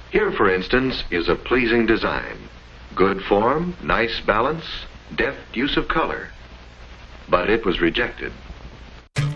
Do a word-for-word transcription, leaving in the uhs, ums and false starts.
Here, for instance, is a pleasing design. Good form, nice balance, deft use of color. But it was rejected.